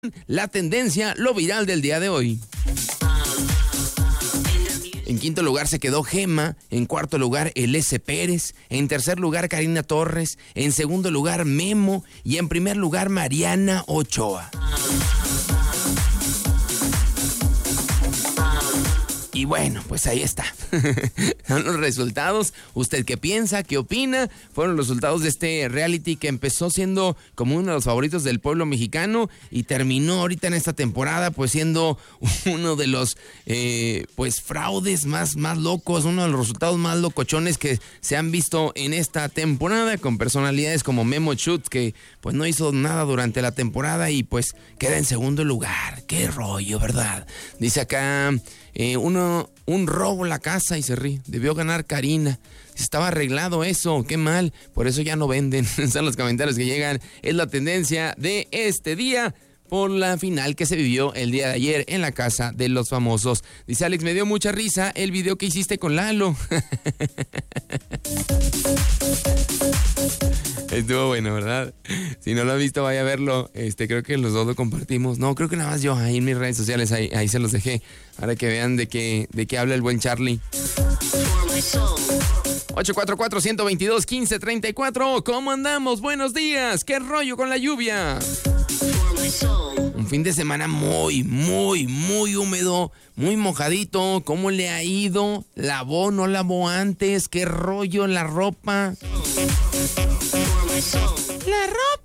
la tendencia, lo viral del día de hoy. En quinto lugar se quedó Gema, en cuarto lugar el S. Pérez, en tercer lugar Karina Torres, en segundo lugar Memo y en primer lugar Mariana Ochoa. Y bueno, pues ahí está. Son los resultados. ¿Usted qué piensa? ¿Qué opina? Fueron los resultados de este reality que empezó siendo como uno de los favoritos del pueblo mexicano y terminó ahorita en esta temporada pues siendo uno de los pues fraudes más locos, uno de los resultados más locochones que se han visto en esta temporada, con personalidades como Memo Schutz, que pues no hizo nada durante la temporada y pues queda en segundo lugar. Qué rollo, ¿verdad? Dice acá un robo la casa y se ríe. Debió ganar Karina. Estaba arreglado eso, qué mal. Por eso ya no venden. Son los comentarios que llegan. Es la tendencia de este día por la final que se vivió el día de ayer en la Casa de los Famosos. Dice Alex, me dio mucha risa el video que hiciste con Lalo. Estuvo bueno, ¿verdad? Si no lo han visto, vaya a verlo. Creo que los dos lo compartimos. No, creo que nada más yo, ahí en mis redes sociales, ahí se los dejé. Para que vean de qué habla el buen Charlie. 844-122-1534. ¿Cómo andamos? Buenos días. ¿Qué rollo con la lluvia? Un fin de semana muy húmedo, muy mojadito. ¿Cómo le ha ido? ¿Lavó, no lavó antes? ¿Qué rollo en la ropa? ¡La ropa!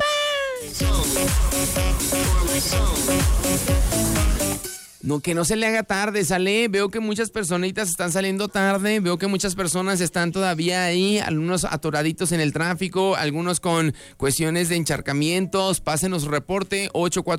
No, que no se le haga tarde, sale. Veo que muchas personitas están saliendo tarde. Veo que muchas personas están todavía ahí, algunos atoraditos en el tráfico, algunos con cuestiones de encharcamientos. Pásenos su reporte,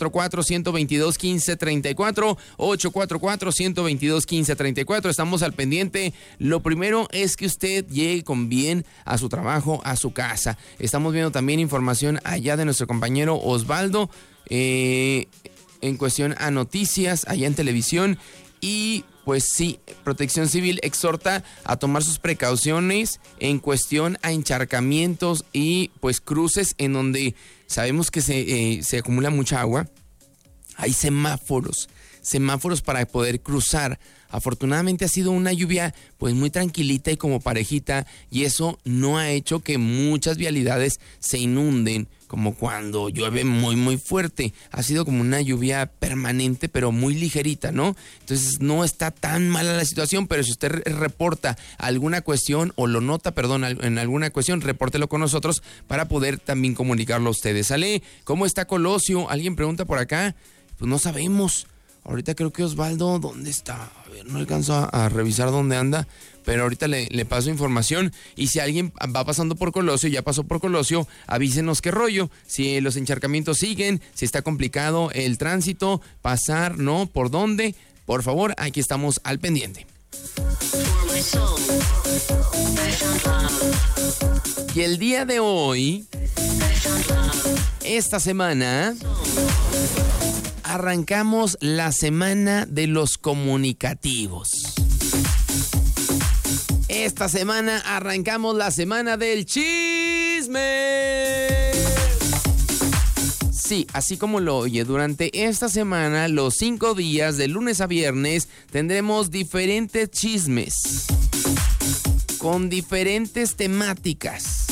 844-122-1534, 844-122-1534. Estamos al pendiente. Lo primero es que usted llegue con bien a su trabajo, a su casa. Estamos viendo también información allá de nuestro compañero Osvaldo, en cuestión a noticias allá en televisión. Y pues sí, Protección Civil exhorta a tomar sus precauciones en cuestión a encharcamientos y pues cruces en donde sabemos que se acumula mucha agua. Hay semáforos para poder cruzar. Afortunadamente ha sido una lluvia pues muy tranquilita y como parejita, y eso no ha hecho que muchas vialidades se inunden como cuando llueve muy fuerte. Ha sido como una lluvia permanente pero muy ligerita, ¿no? Entonces no está tan mala la situación, pero si usted reporta alguna cuestión o lo nota, en alguna cuestión, repórtelo con nosotros para poder también comunicarlo a ustedes. ¿Sale? ¿Cómo está Colosio? ¿Alguien pregunta por acá? Pues no sabemos. Ahorita creo que Osvaldo, ¿dónde está? A ver, no alcanzo a revisar dónde anda, pero ahorita le paso información. Y si alguien va pasando por Colosio, ya pasó por Colosio, avísenos qué rollo. Si los encharcamientos siguen, si está complicado el tránsito, pasar, ¿no? ¿Por dónde? Por favor, aquí estamos al pendiente. Y el día de hoy, esta semana, arrancamos la semana de los comunicativos. Esta semana arrancamos la semana del chisme. Sí, así como lo oye, durante esta semana, los 5 días, de lunes a viernes, tendremos diferentes chismes con diferentes temáticas.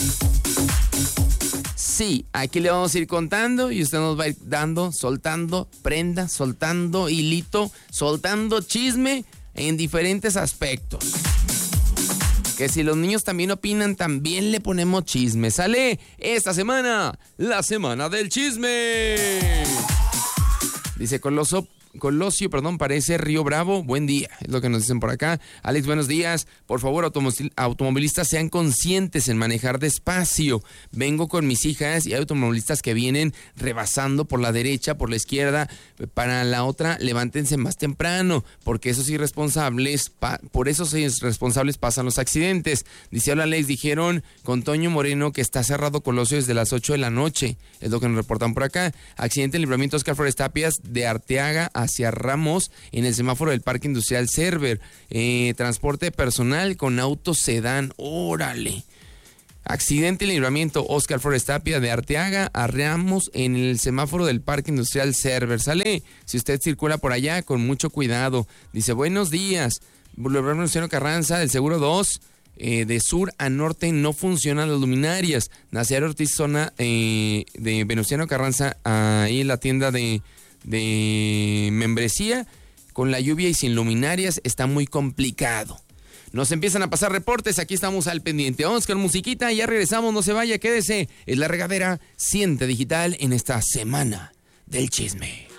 Sí, aquí le vamos a ir contando y usted nos va a ir dando, soltando prenda, soltando hilito, soltando chisme en diferentes aspectos. Que si los niños también opinan, también le ponemos chisme. Sale esta semana, la semana del chisme. Dice Colosio, parece Río Bravo. Buen día, es lo que nos dicen por acá. Alex, buenos días. Por favor, automovilistas, sean conscientes en manejar despacio. Vengo con mis hijas y hay automovilistas que vienen rebasando por la derecha, por la izquierda. Para la otra, levántense más temprano, porque esos irresponsables, por esos irresponsables pasan los accidentes. Dice, hola Alex, dijeron con Toño Moreno que está cerrado Colosio desde las 8 de la noche. Es lo que nos reportan por acá. Accidente en libramiento Oscar Flores Tapias de Arteaga hacia Ramos en el semáforo del Parque Industrial Cerver. Transporte personal con auto sedán. Órale. Accidente y libramiento, Óscar Flores Tapia de Arteaga a Ramos en el semáforo del Parque Industrial Server. Sale, si usted circula por allá, con mucho cuidado. Dice, buenos días, Boulevard Venustiano Carranza del Seguro 2, de sur a norte no funcionan las luminarias. Nacer Ortiz, zona de Venustiano Carranza, ahí en la tienda de membresía, con la lluvia y sin luminarias está muy complicado. Nos empiezan a pasar reportes, aquí estamos al pendiente. Vamos con musiquita y ya regresamos, no se vaya, quédese. Es La Regadera, siente digital en esta semana del chisme.